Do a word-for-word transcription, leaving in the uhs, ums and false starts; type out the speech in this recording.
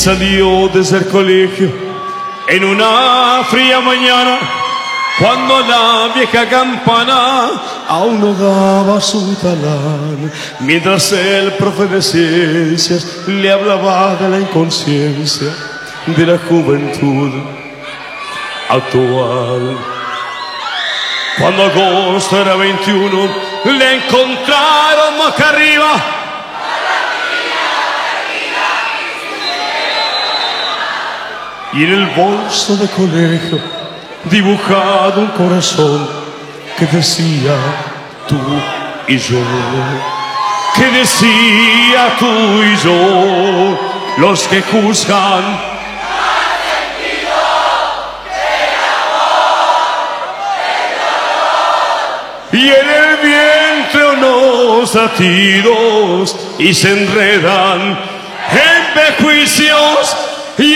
Salió desde el colegio en una fría mañana, cuando la vieja campana aún no daba su talán, mientras el profe de ciencias le hablaba de la inconsciencia de la juventud actual. Cuando agosto era veintiuno, le encontraron boca arriba y en el bolso de colegio dibujado un corazón que decía tú y yo, que decía tú y yo, los que juzgan y en el vientre unos latidos y se enredan en prejuicios